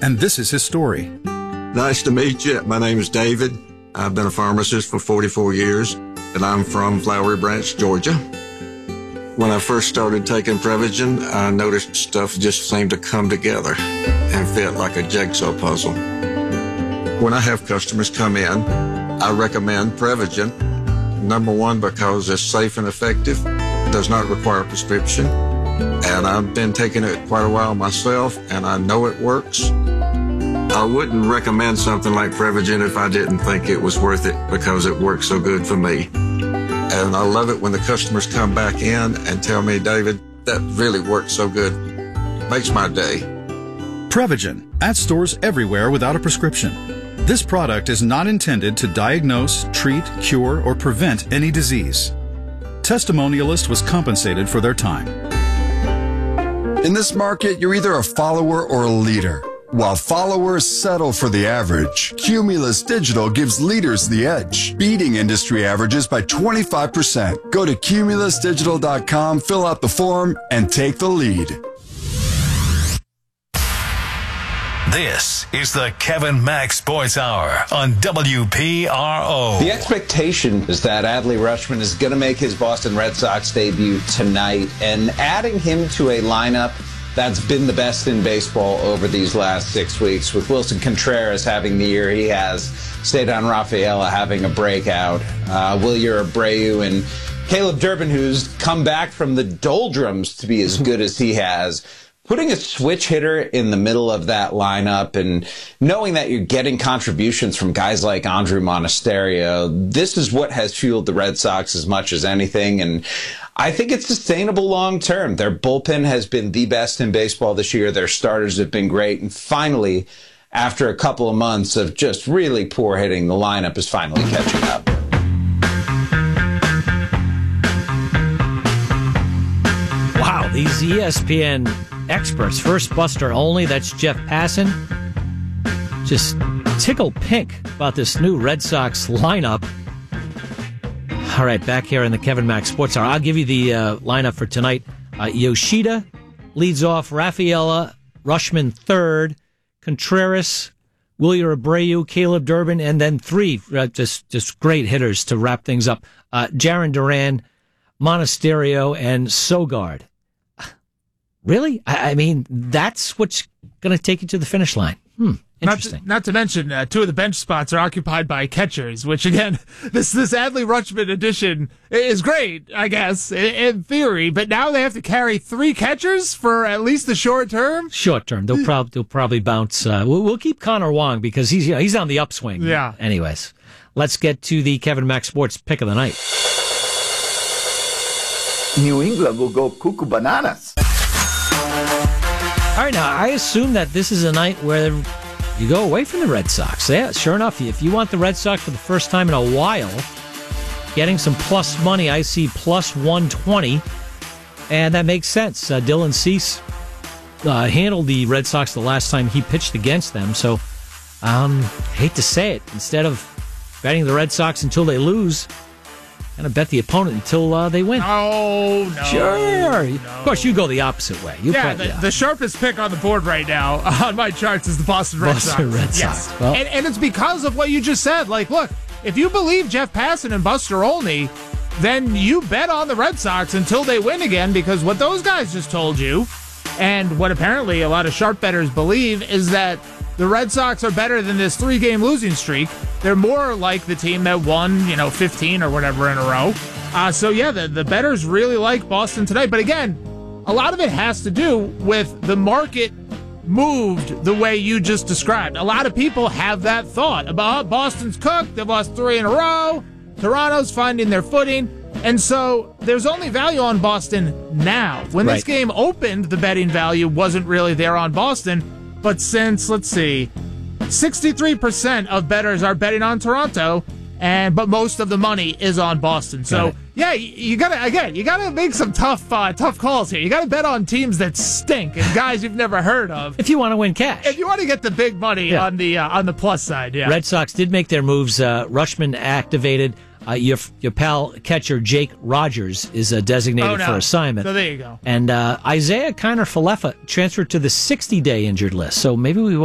and this is his story. Nice to meet you. My name is David. I've been a pharmacist for 44 years, and I'm from Flowery Branch, Georgia. When I first started taking Prevagen, I noticed stuff just seemed to come together and fit like a jigsaw puzzle. When I have customers come in, I recommend Prevagen. Number one, because it's safe and effective, does not require a prescription, and I've been taking it quite a while myself, and I know it works. I wouldn't recommend something like Prevagen if I didn't think it was worth it because it works so good for me. And I love it when the customers come back in and tell me, David, that really worked so good. Makes my day. Prevagen, at stores everywhere without a prescription. This product is not intended to diagnose, treat, cure, or prevent any disease. Testimonialist was compensated for their time. In this market, you're either a follower or a leader. While followers settle for the average, Cumulus Digital gives leaders the edge, beating industry averages by 25%. Go to cumulusdigital.com, fill out the form, and take the lead. This is the Kevin Mack Sports Hour on WPRO. The expectation is that Adley Rutschman is going to make his Boston Red Sox debut tonight, and adding him to a lineup that's been the best in baseball over these last 6 weeks, with Wilson Contreras having the year he has, Ceddanne Rafaela having a breakout, Wilyer Abreu and Caleb Durbin, who's come back from the doldrums to be as good as he has. Putting a switch hitter in the middle of that lineup and knowing that you're getting contributions from guys like Andruw Monasterio, this is what has fueled the Red Sox as much as anything. And I think it's sustainable long term. Their bullpen has been the best in baseball this year. Their starters have been great. And finally, after a couple of months of just really poor hitting, the lineup is finally catching up. Wow, these ESPN experts, first Buster Olney, that's Jeff Passan, just tickled pink about this new Red Sox lineup. All right, back here in the Kevin Mack Sports Hour, I'll give you the lineup for tonight. Yoshida leads off, Rafaela, Rutschman third, Contreras, Wilyer Abreu, Caleb Durbin, and then three just great hitters to wrap things up. Jarren Duran, Monasterio, and Sogard. Really? I mean, that's what's going to take you to the finish line. Interesting. Not to mention, two of the bench spots are occupied by catchers, which, again, this Adley Rutschman addition is great, I guess, in theory. But now they have to carry three catchers for at least the short term? Short term. They'll probably bounce. We'll keep Connor Wong because he's on the upswing. Yeah. Anyways, let's get to the Kevin Mack Sports pick of the night. New England will go cuckoo bananas. All right, now, I assume that this is a night where you go away from the Red Sox. Yeah, sure enough, if you want the Red Sox for the first time in a while, getting some plus money, I see plus 120, and that makes sense. Dylan Cease handled the Red Sox the last time he pitched against them, so hate to say it, instead of betting the Red Sox until they lose, kind of bet the opponent until they win. No. Sure. No. Of course, you go the opposite way. The sharpest pick on the board right now on my charts is the Boston Red Sox. Yes. Well, and it's because of what you just said. Like, look, if you believe Jeff Passan and Buster Olney, then you bet on the Red Sox until they win again, because what those guys just told you, and what apparently a lot of sharp bettors believe, is that the Red Sox are better than this 3-game losing streak. They're more like the team that won, 15 or whatever in a row. The bettors really like Boston tonight. But again, a lot of it has to do with the market moved the way you just described. A lot of people have that thought about Boston's cooked. They've lost 3 in a row. Toronto's finding their footing. And so there's only value on Boston now. When this game opened, the betting value wasn't really there on Boston. But since, 63% of bettors are betting on Toronto, but most of the money is on Boston. So, you gotta make some tough calls here. You gotta bet on teams that stink and guys you've never heard of. If you want to win cash. If you want to get the big money on the plus side, Red Sox did make their moves. Rutschman activated. Your pal catcher Jake Rogers is designated for assignment. So there you go. And Isaiah Kiner-Falefa transferred to the 60-day injured list. So maybe we